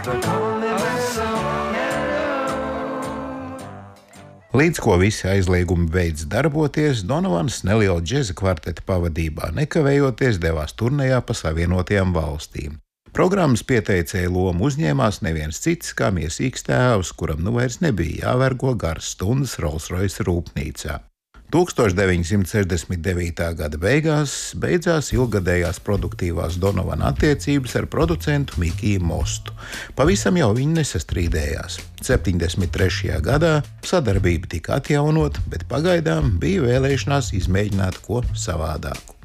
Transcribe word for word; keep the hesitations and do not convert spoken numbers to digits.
Līdz ko visi aizliegumi beidz darboties, Donovans neliela džeza kvarteta pavadībā nekavējoties devās turnejā pa Savienotajām valstīm. Programmas pieteicēja lomu uzņēmās neviens cits kā miesīgs tēvs, kuram nu vairs nebija jāvergo garas stundas Rolls-Royce rūpnīcā. tūkstoš deviņi simti sešdesmit devītā gada beigās beidzās ilggadējās produktīvās Donovana attiecības ar producentu Mikiju Mostu. Pavisam jau viņi nesastrīdējās. septiņdesmit trešajā gadā sadarbība tika atjaunota, bet pagaidām bija vēlēšanās izmēģināt ko savādāku.